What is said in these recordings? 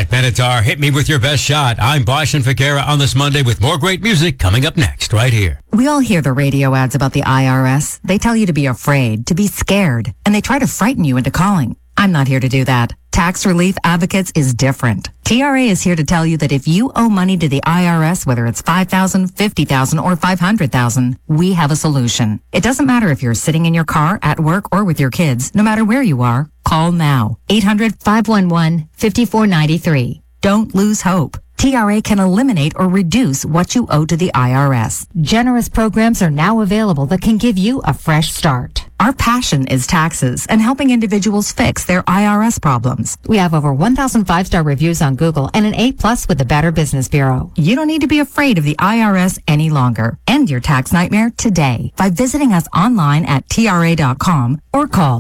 right, Benatar, hit me with your best shot. I'm Bosch and Figuera on this Monday with more great music coming up next, right here. We all hear the radio ads about the IRS. They tell you to be afraid, to be scared, and they try to frighten you into calling. I'm not here to do that. Tax Relief Advocates is different. TRA is here to tell you that if you owe money to the IRS, whether it's $5,000, $50,000, or $500,000, we have a solution. It doesn't matter if you're sitting in your car, at work, or with your kids. No matter where you are, call now. 800-511-5493. Don't lose hope. TRA can eliminate or reduce what you owe to the IRS. Generous programs are now available that can give you a fresh start. Our passion is taxes and helping individuals fix their IRS problems. We have over 1,000 5-star reviews on Google and an A+ with the Better Business Bureau. You don't need to be afraid of the IRS any longer. End your tax nightmare today by visiting us online at TRA.com or call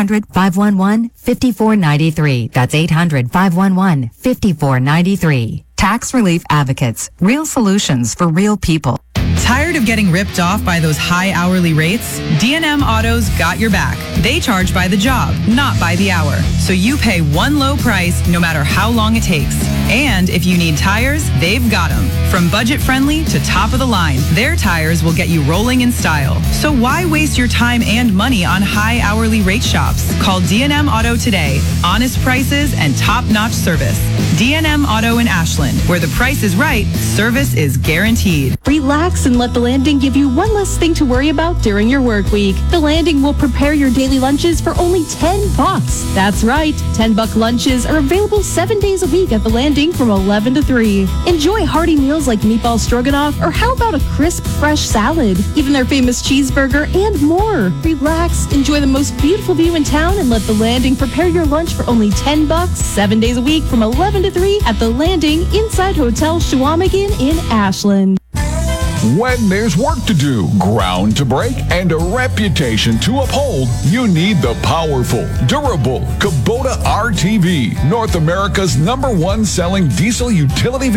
800-511-5493. That's 800-511-5493. Tax Relief Advocates. Real solutions for real people. Tired of getting ripped off by those high hourly rates? D&M Auto's got your back. They charge by the job, not by the hour. So you pay one low price no matter how long it takes. And if you need tires, they've got them. From budget-friendly to top of the line, their tires will get you rolling in style. So why waste your time and money on high hourly rate shops? Call D&M Auto today. Honest prices and top-notch service. D&M Auto in Ashland, where the price is right, service is guaranteed. Relax and let The Landing give you one less thing to worry about during your work week. The Landing will prepare your daily lunches for only $10. That's right, $10 lunches are available 7 days a week at The Landing from 11 to 3. Enjoy hearty meals like meatball stroganoff, or how about a crisp, fresh salad? Even their famous cheeseburger and more. Relax, enjoy the most beautiful view in town, and let The Landing prepare your lunch for only $10, 7 days a week from 11 to 3 at The Landing inside Hotel Chequamegon in Ashland. When there's work to do, ground to break, and a reputation to uphold, you need the powerful, durable Kubota RTV, North America's #1 selling diesel utility vehicle.